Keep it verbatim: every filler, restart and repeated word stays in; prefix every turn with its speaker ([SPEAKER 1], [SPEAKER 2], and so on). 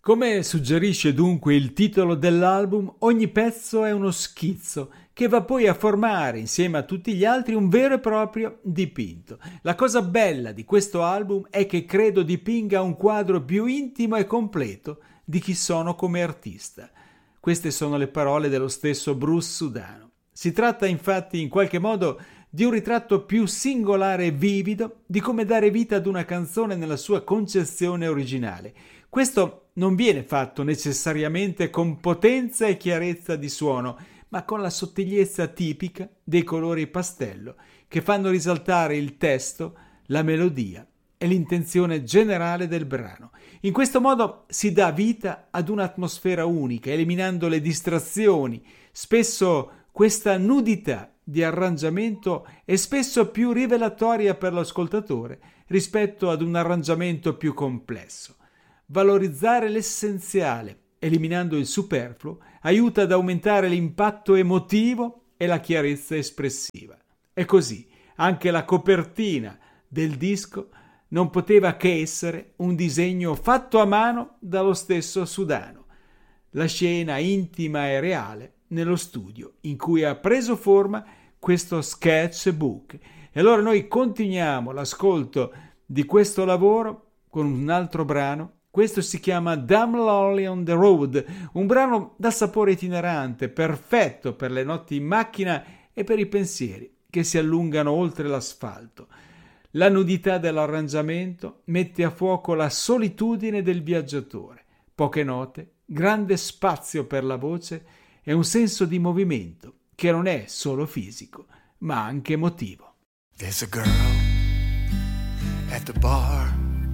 [SPEAKER 1] Come suggerisce dunque il titolo dell'album, ogni pezzo è uno schizzo che va poi a formare, insieme a tutti gli altri, un vero e proprio dipinto. La cosa bella di questo album è che credo dipinga un quadro più intimo e completo di chi sono come artista. Queste sono le parole dello stesso Bruce Sudano. Si tratta infatti in qualche modo di un ritratto più singolare e vivido di come dare vita ad una canzone nella sua concezione originale. Questo non viene fatto necessariamente con potenza e chiarezza di suono, ma con la sottigliezza tipica dei colori pastello che fanno risaltare il testo, la melodia e l'intenzione generale del brano. In questo modo si dà vita ad un'atmosfera unica, eliminando le distrazioni. Spesso questa nudità di arrangiamento è spesso più rivelatoria per l'ascoltatore rispetto ad un arrangiamento più complesso. Valorizzare l'essenziale, eliminando il superfluo, aiuta ad aumentare l'impatto emotivo e la chiarezza espressiva. E così anche la copertina del disco non poteva che essere un disegno fatto a mano dallo stesso Sudano. La scena intima e reale nello studio in cui ha preso forma questo sketchbook. E allora noi continuiamo l'ascolto di questo lavoro con un altro brano. Questo si chiama Damn Lonely on the Road, un brano dal sapore itinerante, perfetto per le notti in macchina e per i pensieri che si allungano oltre l'asfalto. La nudità dell'arrangiamento mette a fuoco la solitudine del viaggiatore. Poche note, grande spazio per la voce e un senso di movimento che non è solo fisico, ma anche emotivo.
[SPEAKER 2] There's a girl at the bar